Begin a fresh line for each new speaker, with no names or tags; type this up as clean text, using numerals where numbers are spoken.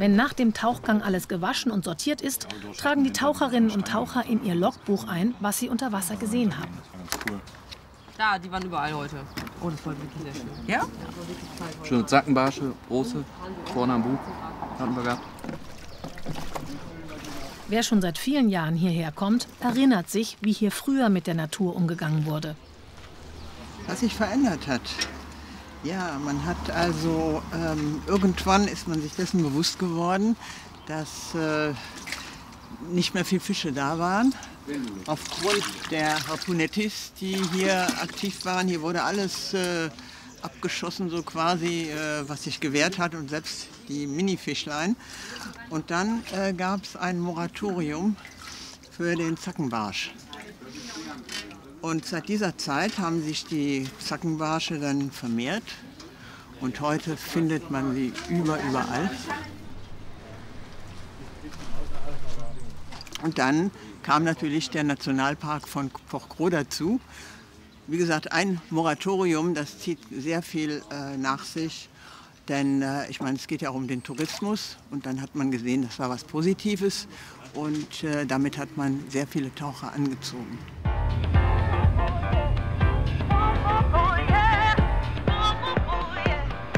Wenn nach dem Tauchgang alles gewaschen und sortiert ist, tragen die Taucherinnen und Taucher in ihr Logbuch ein, was sie unter Wasser gesehen haben.
Ja, die waren überall heute. Oh, das war wirklich sehr schön.
Ja?
Schöne Zackenbarsche, große, vorne am Bug hatten wir gehabt.
Wer schon seit vielen Jahren hierher kommt, erinnert sich, wie hier früher mit der Natur umgegangen wurde.
Was sich verändert hat. Ja, man hat also, irgendwann ist man sich dessen bewusst geworden, dass nicht mehr viele Fische da waren. Aufgrund der Harpunettis, die hier aktiv waren, hier wurde alles abgeschossen, so quasi, was sich gewehrt hat, und selbst die Minifischlein. Und dann gab es ein Moratorium für den Zackenbarsch. Und seit dieser Zeit haben sich die Zackenbarsche dann vermehrt. Und heute findet man sie überall. Und dann kam natürlich der Nationalpark von Pochgrau dazu. Wie gesagt, ein Moratorium, das zieht sehr viel nach sich. Denn ich meine, es geht ja auch um den Tourismus. Und dann hat man gesehen, das war was Positives. Und damit hat man sehr viele Taucher angezogen.